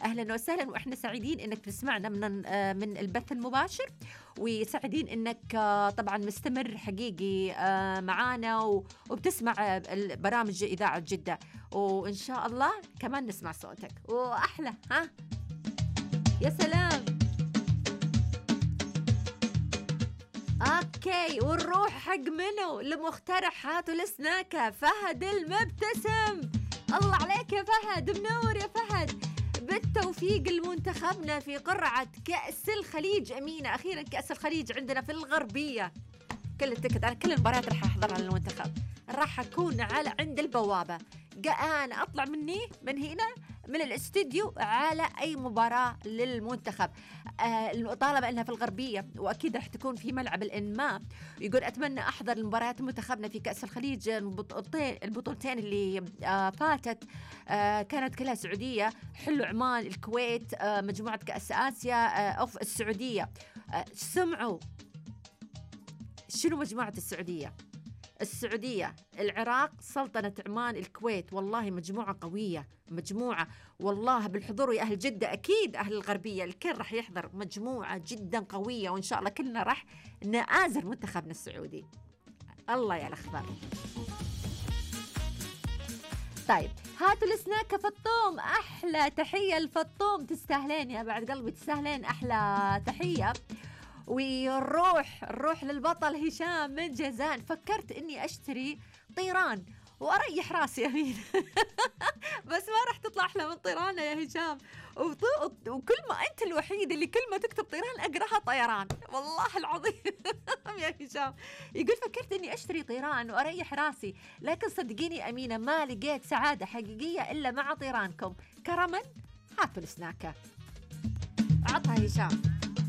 أهلا وسهلا، وإحنا سعيدين إنك تسمعنا من البث المباشر، وسعيدين إنك طبعا مستمر حقيقي معانا وبتسمع البرامج إذاعة جدة، وإن شاء الله كمان نسمع صوتك وأحلى. ها يا سلام. اوكي، ونروح حق منو لمقترح هاتوا السناكة فهد المبتسم. الله عليك يا فهد، منور يا فهد. بالتوفيق لمنتخبنا في قرعة كأس الخليج. أمينة، أخيرا كأس الخليج عندنا في الغربية. كل التكت، أنا كل المباريات راح أحضرها للمنتخب، راح أكون عند البوابة. أنا أطلع من هنا من الاستديو على أي مباراة للمنتخب، طالما أنها في الغربية، وأكيد رح تكون في ملعب الإنماء. يقول أتمنى أحضر مباريات منتخبنا في كأس الخليج. البطولتين اللي فاتت كانت كلها سعودية. حلو عمان، الكويت، مجموعة كأس آسيا أوف السعودية. سمعوا شنو مجموعة السعودية؟ العراق، سلطنة عمان، الكويت. والله مجموعة قوية، مجموعة والله بالحضور يا أهل جدة، أكيد أهل الغربية الكل رح يحضر. مجموعة جدا قوية، وإن شاء الله كلنا رح نآزر منتخبنا السعودي. الله يا الأخبار. طيب هاتوا السناكة فطوم. أحلى تحية الفطوم، تستاهلين يا بعد قلبي، تستاهلين أحلى تحية. ونروح للبطل هشام من جازان. فكرت اني اشتري طيران واريح راسي امين بس ما راح تطلع احلى من طيرانه يا هشام. وكل ما انت الوحيد اللي كل ما تكتب طيران اقراها طيران، والله العظيم يا هشام. يقول فكرت اني اشتري طيران واريح راسي، لكن صدقيني امينه ما لقيت سعاده حقيقيه الا مع طيرانكم. كرما هاتوا السناكه. عطها هشام.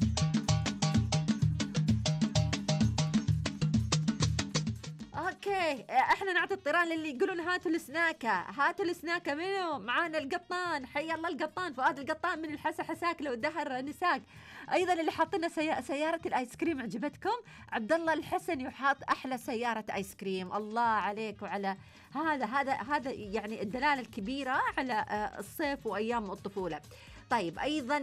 اوكي، احنا نعطي الطيران للي يقولون هاتوا السناكة. منو معانا؟ القطان، حي الله القطان، فؤاد القطان من الحسا حساكله والدهر نساك. ايضا اللي حاطنا سيارة الايس كريم عجبتكم. عبد الله الحسن يحاط احلى سيارة ايس كريم. الله عليك وعلى هذا يعني الدلالة الكبيرة على الصيف وايام الطفولة. طيب أيضاً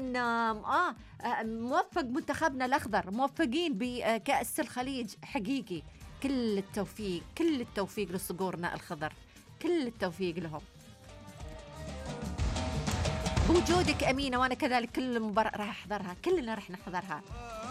موفق منتخبنا الأخضر، موفقين بكأس الخليج حقيقي. كل التوفيق لصقورنا الخضر، كل التوفيق لهم. بوجودك أمينة، وأنا كذلك كل مباراة راح أحضرها، كلنا راح نحضرها.